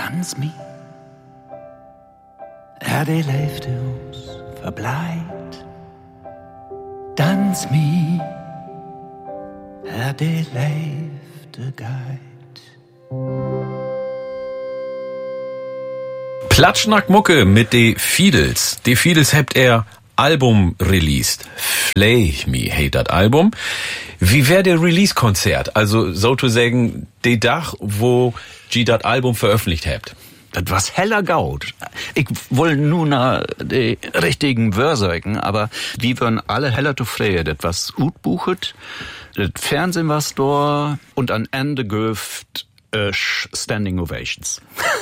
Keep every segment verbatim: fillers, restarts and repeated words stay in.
dans mi. Er det leefde ons verbleit. Dans mi. Er det leefde geit. Platschnack-Mucke mit de Fiedels. De Fiedels hebt er Album released. Flay Me heet dat Album. Wie wär der Release-Konzert? Also sozusagen de Dach, wo G dat Album veröffentlicht hebt. Das was heller Gaut. Ich will nur nach de richtigen Wörsägen, aber wie würden alle heller zu freie, das was gut buchet, das Fernsehen was da und am Ende göft äh, Standing Ovations.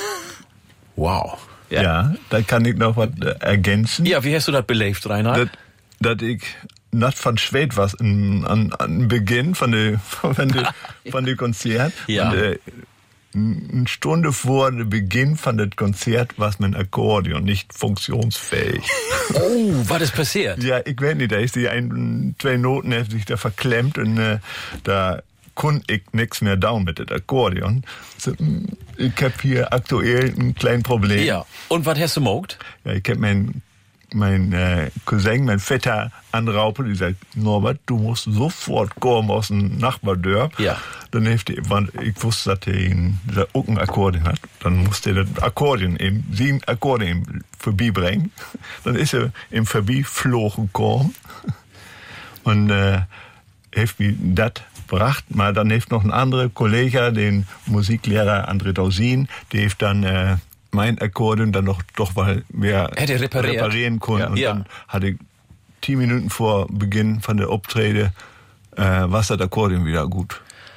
Wow. Ja, ja, da kann ich noch was ergänzen. Ja, wie hast du das belebt, Reinhard? Dass ich nicht von Schwed was an, an, an Beginn von der von der von der Konzert. Ja. Und, äh, eine Stunde vor dem Beginn von dem Konzert war mein Akkordeon nicht funktionsfähig. Oh, war das passiert? Ja, ich weiß nicht, da ist die ein, zwei Noten hat sich da verklemmt und äh, da konnte ich nichts mehr down mit dem Akkordeon. So, ich hab hier aktuell ein kleines Problem. Ja, und was hast du gemacht? Ja, ich hab mein mein äh, Cousin, mein Vetter anraupen, die sagt, Norbert, du musst sofort kommen aus dem Nachbardörp. Ja. Dann hilft die, ich wusste, dass er einen, dieser auch ein Akkordeon hat. Dann musste er das Akkordeon eben, sieben Akkorde eben vorbeibringen. Dann ist er im Vorbeiflogen gekommen. Und, äh, hilft mir das gebracht. Mal dann hilft noch ein anderer Kollege, den Musiklehrer André Dausin, der hilft dann, äh, mein Akkordeon dann noch doch mal mehr Hätte repariert. reparieren können. Ja. Und Ja. dann hatte ich zehn Minuten vor Beginn von der Obtrede äh, war das Akkordeon wieder gut.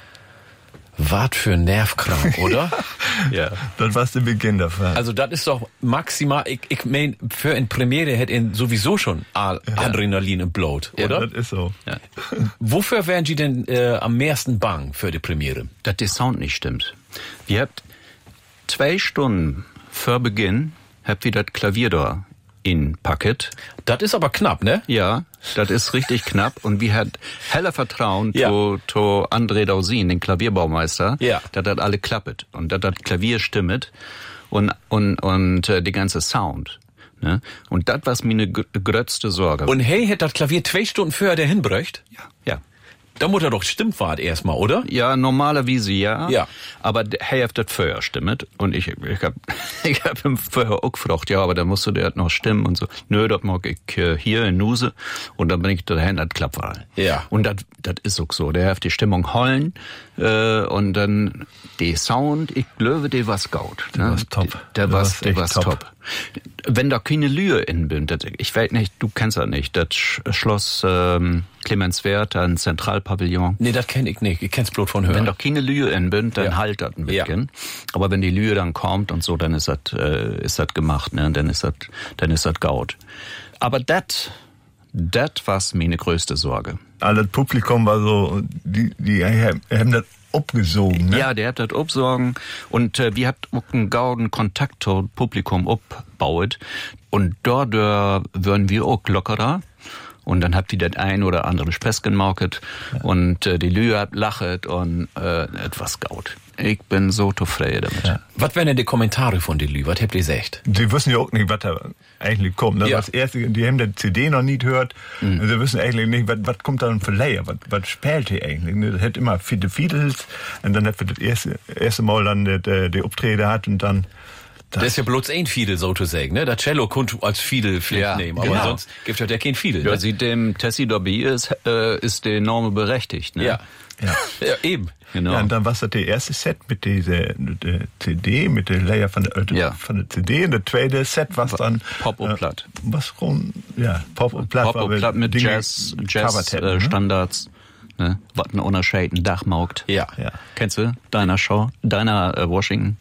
Was für nervkrank, oder? Ja. Das war der Beginn davon. Also das ist doch maximal, ich, ich mein, für eine Premiere hätte ihn sowieso schon Al- Adrenalin im Blut, oder? Ja, das ist so. Ja. Wofür wären Sie denn äh, am meisten bang für die Premiere? Dass der Sound nicht stimmt. Wir habt zwei Stunden vor Beginn habt ihr das Klavier da in Packet. Das ist aber knapp, ne? Ja, das ist richtig knapp. Und wir hat heller Vertrauen Ja. zu, zu André Dausin, den Klavierbaumeister, Ja. dass das alle klappet und dass das Klavier stimmet und, und, und äh, die ganze Sound. Ne? Und das war meine gr- größte Sorge. Und hey, hätte das Klavier zwei Stunden vorher dahin bräucht? ja, ja. Da muss er doch Stimmfahrt erstmal, oder? Ja, normalerweise ja. Ja. Aber er hat das vorher stimmt. Und ich, ich hab, ich hab ihm vorher auch gefragt, ja, aber da musst du der noch stimmen und so. Nö, das mag ich äh, hier in Nuse. Und dann bin ich dahin, das klappt all. Ja. Und das, das ist auch so. Der hat die Stimmung heulen, äh, und dann, die Sound, ich glaube, der war's gut. Der war's top. Der, der Der war's, war's der echt war's top. top. Wenn da keine Lühe in bin, das, ich weiß nicht, du kennst das nicht, das Sch- Schloss, ähm, Clemenswerth, ein Zentralpavillon. Nee, das kenn ich nicht. Ich kenn's bloß von hören. Wenn da keine Lühe in bin, dann Ja. halt das ein Ja. bisschen. Aber wenn die Lühe dann kommt und so, dann ist das, äh, ist das gemacht, ne? Dann ist das, dann ist das gaut. Aber das, das war's meine größte Sorge. All das Publikum war so, die, die haben das abgesogen, ne? Ja, der hat das absorgen und äh, wir habt auch einen gauden Kontakt zum Publikum abbaut und dort äh, würden wir auch lockerer. Und dann habt ihr das ein oder andere Späßchen market ja. und äh, die Lühe habt lachet und äh, etwas gaut. Ich bin so zufrieden damit. Ja. Was wären denn die Kommentare von den Lü? Was habt ihr gesagt? Sie wissen ja auch nicht, was da eigentlich kommt. Das Ja. was erste, die haben die C D noch nie gehört. Mhm. Sie wissen eigentlich nicht, was, was kommt da für Layer, was, was spielt hier eigentlich. Das hat immer viele Fiedels und dann hat wir das erste, erste Mal dann die, die, die Auftritte hat und dann Das, das ist ja bloß ein Fiedel, sozusagen, ne? Der Cello konnte als Fiedel vielleicht Ja, nehmen, aber genau. sonst gibt es ja kein Fiedel. Ja, Ne? sie dem Tessie Dobby ist, äh, ist die Norme berechtigt, ne? Ja. Ja. Ja, eben. Genau. Ja, und dann war es das der erste Set mit dieser der C D, mit der Layer von der, äh, Ja. von der C D. Und der zweite Set, was dann Pop und äh, Platt. Was rum, ja, Pop und Platt. Pop weil und wir Platt mit Dinge Jazz, gecovert Jazz hätten, äh, ne? Standards, ne? Was ein Unterscheiden Dachmaugt. Ja. Ja. Kennst du? Deiner Show, deiner äh, Washington.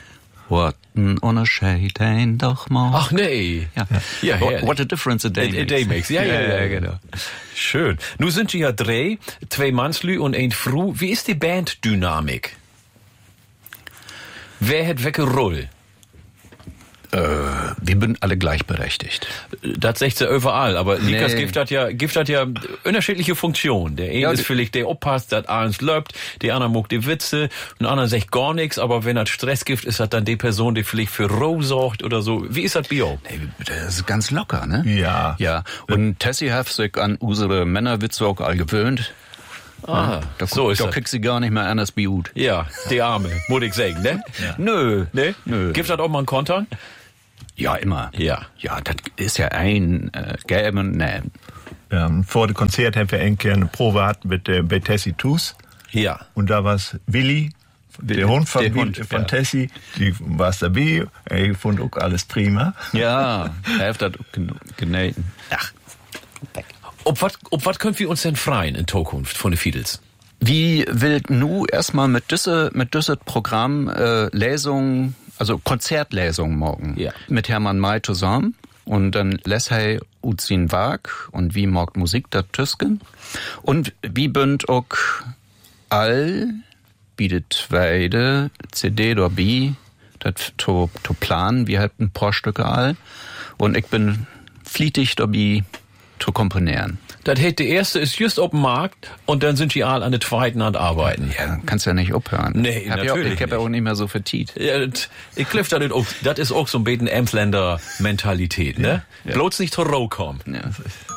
What an Unterscheiden Dachmaugt. Ach nee. Ja. Ja, what, herrlich. what a difference a day A- a makes. day makes. Ja, ja, ja, genau. Schön. Nun sind Sie ja drei, zwei Mannslü und ein Fru. Wie ist die Banddynamik? Wer hat welche Rolle? Äh, wir sind alle gleichberechtigt. Das sagt sie überall, aber Nee. Likas Gift hat ja, Gift hat ja unterschiedliche Funktionen. Der eine Ja, ist die- vielleicht der opasst, der eins löbt, der andere mag die Witze, ein anderer sagt gar nichts, aber wenn das Stress gibt, ist das dann die Person, die vielleicht für Ruhe sorgt oder so. Wie ist das bei euch? Nee, das ist ganz locker, ne? Ja. Ja. Und Tessie hat sich an unsere Männerwitze auch all gewöhnt. Ah, Da, so ist da das. kriegt sie gar nicht mehr anders wie gut. Ja, die Arme, muss ich sagen, ne? Nö. Ne? Nö. Gibt das auch mal einen Kontern? Ja, immer. Ja. Ja, das ist ja ein äh, Gäben, ne. Ähm, vor dem Konzert haben wir ein eine Probe gehabt mit äh, bei Tessie Tus. Ja. Und da war's Willi, Willi, der Hund von, der Willi- Hund, von ja. Tessie, die war's dabei. Er fand auch alles prima. Ja, er hat das genäht. Ach. Ob was, ob was können wir uns denn freien in Zukunft von den Fiedels? Wie will nu erstmal mit diese mit diese Programm äh, Lesung, also Konzertlesung morgen Ja. mit Hermann May zusammen und dann lässt er Uzin Wag und wie morgt Musik da Tüsken und wie bünd auch all bietet zweite C D oder B das to to planen, wir hatten ein paar Stücke all und ich bin flietig dabei zu komponieren. Das heißt, der erste ist just auf dem Markt und dann sind die all an der zweiten Hand arbeiten. Ja, kannst ja nicht aufhören. Nee, hab ja, natürlich Ich habe ja nicht. auch nicht mehr so vertiet. Ja, das, ich kliff das auch, das ist auch so ein bisschen Emsländer Mentalität, ne? Ja. Bloß nicht zur Row kommen. Ja.